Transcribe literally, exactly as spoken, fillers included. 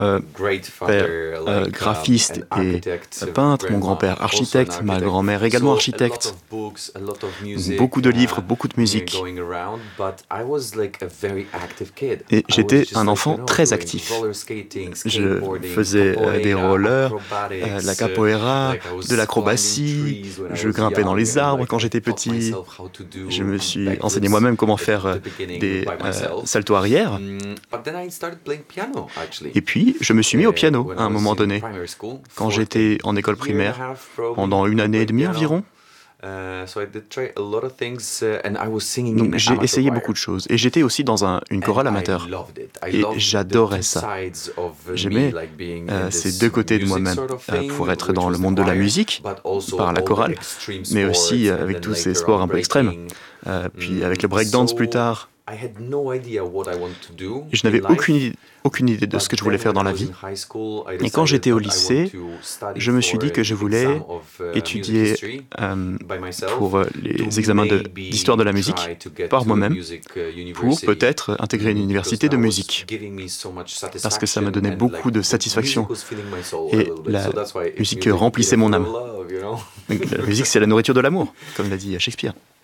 euh, père euh, graphiste et euh, peintre, mon grand-père architecte, ma grand-mère également architecte. Beaucoup de livres, beaucoup de musique. Et j'étais un enfant très actif. Je faisais euh, des rollers, euh, de la capoeira, de l'acrobatie, je grimpais dans les arbres quand j'étais petit. Je me suis enseigné moi-même comment faire euh, des euh, saltos arrière. Et puis, je me suis mis au piano à un moment donné, quand j'étais en école primaire, pendant une année et demie environ. Donc j'ai essayé beaucoup de choses. Et j'étais aussi dans un, une chorale amateur. Et j'adorais ça. J'aimais euh, ces deux côtés de moi-même, euh, pour être dans le monde de la musique, par la chorale, mais aussi euh, avec tous ces sports un peu extrêmes. Euh, puis avec le breakdance plus tard. Et je n'avais aucune idée, aucune idée de ce que je voulais faire dans la vie. Et quand j'étais au lycée, je me suis dit que je voulais étudier euh, pour euh, les examens de- d'histoire de, de la musique par moi-même, pour peut-être intégrer une université de musique, parce que ça me donnait beaucoup de satisfaction. Et la musique remplissait mon âme. Donc, la musique, c'est la nourriture de l'amour, comme l'a dit Shakespeare.